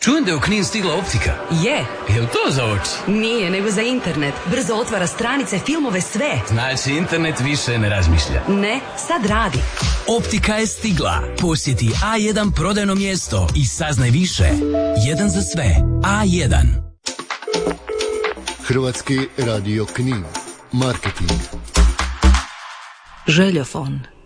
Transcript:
Čujem da je u Knin stigla optika. Je. Jel to za oči? Nije, nego za internet. Brzo otvara stranice, filmove, sve. Znači, internet više ne razmišlja. Ne, sad radi. Optika je stigla. Posjeti A1 prodajno mjesto i saznaj više. Jedan za sve. A1. Hrvatski radio Knin. Marketing. Željofon.